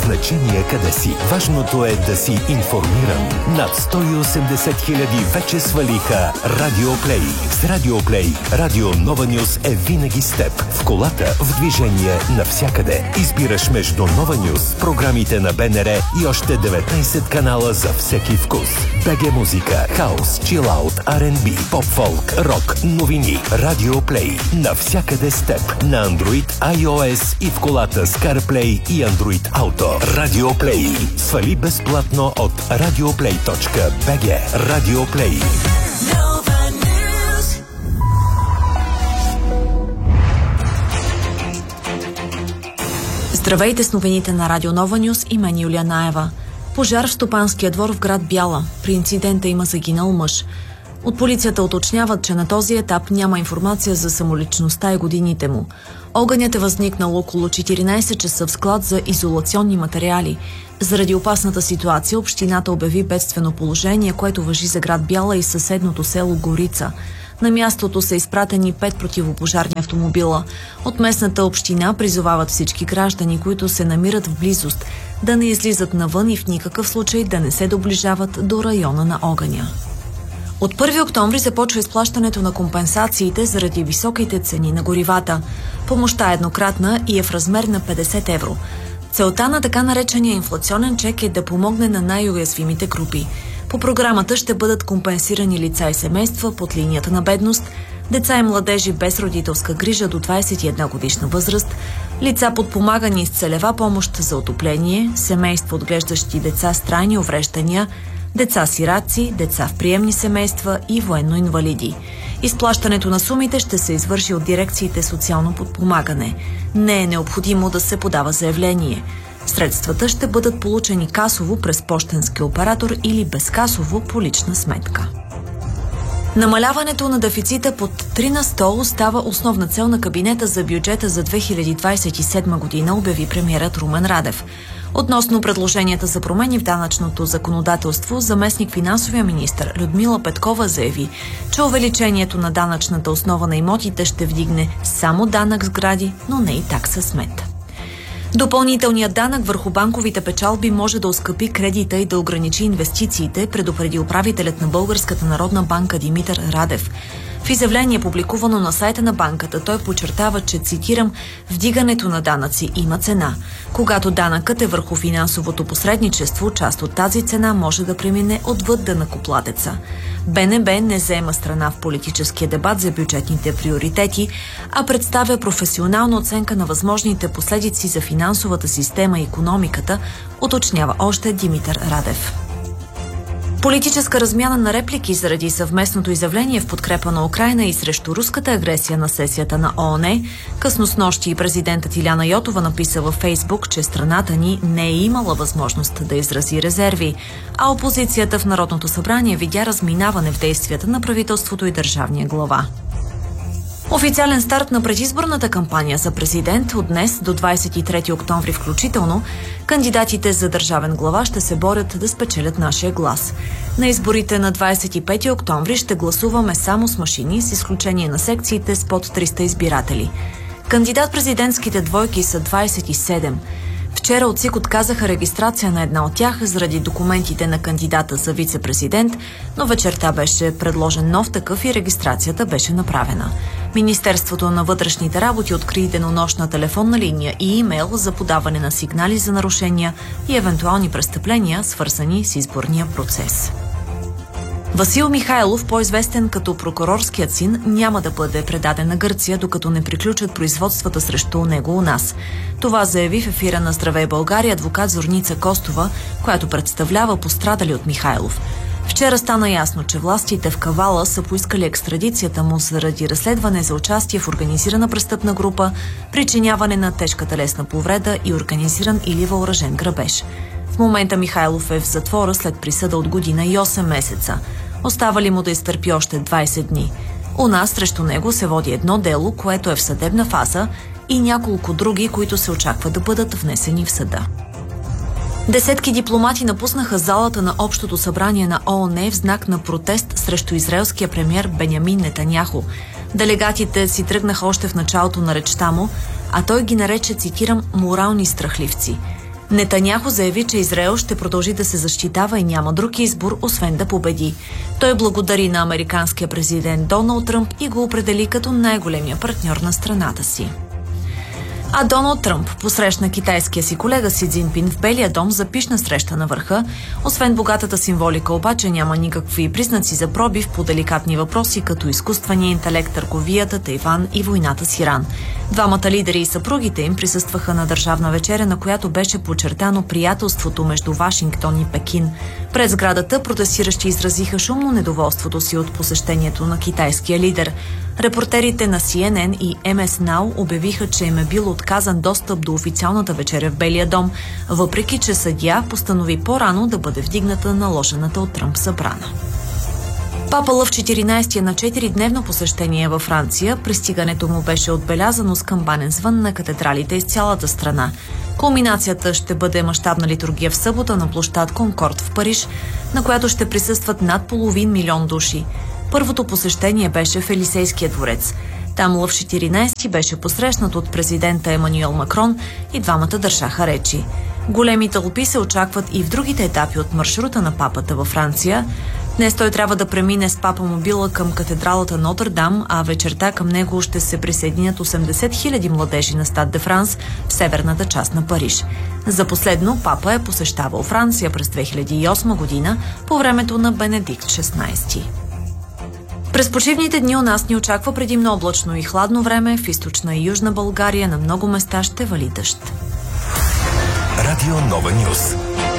значение къде си. Важното е да си информиран. Над 180 хиляди вече свалиха Радиоплей. С Радиоплей Радио Нова Нюс е винаги с теб. В колата, в движение, навсякъде. Избираш между Нова Нюс, програмите на БНР и още 19 канала за всеки вкус. БГ музика, хаус, чилаут, R&B, поп-фолк, рок, новини. Радиоплей. Навсякъде с теб. На Android, iOS и в колата с CarPlay и Android Auto. Радиоплей. Свали безплатно от radioplay.bg. Радиоплей. Здравейте с новините на Радио Нова Нюс и мен Юлия Наева. Пожар в стопанския двор в град Бяла. При инцидента има загинал мъж. От полицията уточняват, че на този етап няма информация за самоличността и годините му. Огънят е възникнал около 14 часа в склад за изолационни материали. Заради опасната ситуация общината обяви бедствено положение, което важи за град Бяла и съседното село Горица. На мястото са изпратени 5 противопожарни автомобила. От местната община призовават всички граждани, които се намират в близост, да не излизат навън и в никакъв случай да не се доближават до района на огъня. От 1 октомври започва изплащането на компенсациите заради високите цени на горивата. Помощта е еднократна и е в размер на 50 евро. Целта на така наречения инфлационен чек е да помогне на най-уязвимите групи. По програмата ще бъдат компенсирани лица и семейства под линията на бедност, деца и младежи без родителска грижа до 21 годишна възраст, лица подпомагани с целева помощ за отопление, семейства отглеждащи деца с трайни увреждания, деца-сираци, деца в приемни семейства и военно-инвалиди. Изплащането на сумите ще се извърши от дирекциите социално подпомагане. Не е необходимо да се подава заявление. Средствата ще бъдат получени касово през пощенски оператор или безкасово по лична сметка. Намаляването на дефицита под 3 на 100 остава основна цел на кабинета за бюджета за 2027 година, обяви премиерът Румен Радев. Относно предложенията за промени в данъчното законодателство, заместник финансовия министър Людмила Петкова заяви, че увеличението на данъчната основа на имотите ще вдигне само данък сгради, но не и такса смет. Допълнителният данък върху банковите печалби може да оскъпи кредита и да ограничи инвестициите, предупреди управителят на Българската народна банка Димитър Радев. В изявление, публикувано на сайта на банката, той подчертава, че, цитирам, «Вдигането на данъци има цена. Когато данъкът е върху финансовото посредничество, част от тази цена може да премине отвъд данъкоплатеца». БНБ не заема страна в политическия дебат за бюджетните приоритети, а представя професионална оценка на възможните последици за финансовата система и икономиката, уточнява още Димитър Радев. Политическа размяна на реплики заради съвместното изявление в подкрепа на Украйна и срещу руската агресия на сесията на ООН. Късно снощи президентът Иляна Йотова написа във Фейсбук, че страната ни не е имала възможност да изрази резерви, а опозицията в Народното събрание видя разминаване в действията на правителството и държавния глава. Официален старт на предизборната кампания за президент от днес до 23 октомври включително, кандидатите за държавен глава ще се борят да спечелят нашия глас. На изборите на 25 октомври ще гласуваме само с машини, с изключение на секциите с под 300 избиратели. Кандидат-президентските двойки са 27. Вчера от ЦИК отказаха регистрация на една от тях заради документите на кандидата за вице-президент, но вечерта беше предложен нов такъв и регистрацията беше направена. Министерството на вътрешните работи откри денонощна телефонна линия и имейл за подаване на сигнали за нарушения и евентуални престъпления, свързани с изборния процес. Васил Михайлов, по-известен като прокурорският син, няма да бъде предаден на Гърция, докато не приключат производствата срещу него у нас. Това заяви в ефира на Здравей България адвокат Зорница Костова, която представлява пострадали от Михайлов. Вчера стана ясно, че властите в Кавала са поискали екстрадицията му заради разследване за участие в организирана престъпна група, причиняване на тежка телесна повреда и организиран или въоръжен грабеж. В момента Михайлов е в затвора след присъда от година и 8 месеца. Остава ли му да изтърпи още 20 дни? У нас срещу него се води едно дело, което е в съдебна фаза, и няколко други, които се очаква да бъдат внесени в съда. Десетки дипломати напуснаха залата на Общото събрание на ООН в знак на протест срещу израелския премиер Бенямин Нетаняху. Делегатите си тръгнаха още в началото на речта му, а той ги нарече, цитирам, морални страхливци. Нетаняху заяви, че Израел ще продължи да се защитава и няма друг избор, освен да победи. Той благодари на американския президент Доналд Тръмп и го определи като най-големия партньор на страната си. А Доналд Тръмп посрещна китайския си колега Си Цзинпин в Белия дом за пишна среща на върха. Освен богатата символика, обаче няма никакви признаци за пробив по деликатни въпроси, като изкуствения интелект, търговията, Тайван и войната с Иран. Двамата лидери и съпругите им присъстваха на държавна вечеря, на която беше подчертано приятелството между Вашингтон и Пекин. Пред сградата протестиращи изразиха шумно недоволството си от посещението на китайския лидер. Репортерите на CNN и MS Now обявиха, че им е бил отказан достъп до официалната вечеря в Белия дом, въпреки че съдия постанови по-рано да бъде вдигната наложената от Тръмп забрана. Папа Лъв 14 на 4-дневно посещение във Франция. Пристигането му беше отбелязано с камбанен звън на катедралите из цялата страна. Кулминацията ще бъде мащабна литургия в събота на площад Конкорд в Париж, на която ще присъстват над 500 000 души. Първото посещение беше в Елисейския дворец. Там Лъв 14 беше посрещнат от президента Емануел Макрон и двамата държаха речи. Големи тълпи се очакват и в другите етапи от маршрута на папата във Франция. Днес той трябва да премине с папа-мобила към катедралата Нотр-Дам, а вечерта към него ще се присъединят 80 000 младежи на Стад де Франс в северната част на Париж. За последно папа е посещавал Франция през 2008 година по времето на Бенедикт XVI. През почивните дни у нас ни очаква предимно облачно и хладно време. В източна и южна България на много места ще вали дъжд. Радио Нова Нюс.